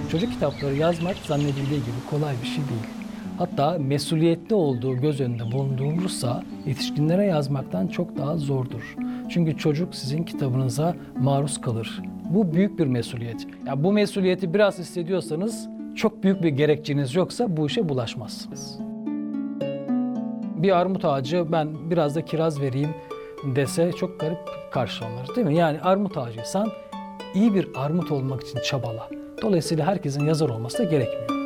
Çocuk kitapları yazmak zannedildiği gibi kolay bir şey değil. Hatta mesuliyetli olduğu göz önünde bulundurulursa yetişkinlere yazmaktan çok daha zordur. Çünkü çocuk sizin kitabınıza maruz kalır. Bu büyük bir mesuliyet. Ya bu mesuliyeti biraz hissediyorsanız, çok büyük bir gerekçeniz yoksa bu işe bulaşmazsınız. Bir armut ağacı ben biraz da kiraz vereyim dese çok garip karşılanır değil mi? Yani armut ağacıysan iyi bir armut olmak için çabala. Dolayısıyla herkesin yazar olması da gerekmiyor.